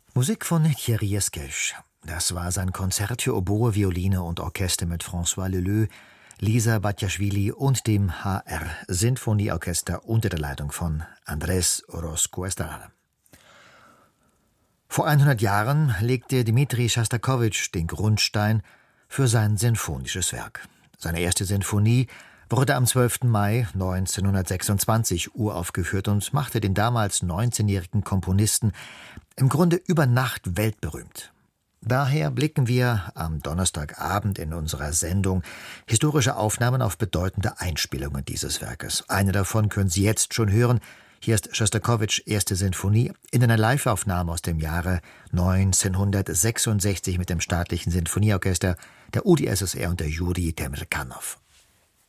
Musik von Thierry Esquèche. Das war sein Konzert für Oboe, Violine und Orchester mit François Leleux, Lisa Batiashvili und dem HR Sinfonieorchester unter der Leitung von Andrés Orozco Estrada. Vor 100 Jahren legte Dmitri Schostakowitsch den Grundstein für sein sinfonisches Werk. Seine erste Sinfonie wurde am 12. Mai 1926 uraufgeführt und machte den damals 19-jährigen Komponisten im Grunde über Nacht weltberühmt. Daher blicken wir am Donnerstagabend in unserer Sendung historische Aufnahmen auf bedeutende Einspielungen dieses Werkes. Eine davon können Sie jetzt schon hören. Hier ist Schostakowitschs erste Sinfonie in einer Liveaufnahme aus dem Jahre 1966 mit dem Staatlichen Sinfonieorchester der UdSSR unter Juri Temirkanov.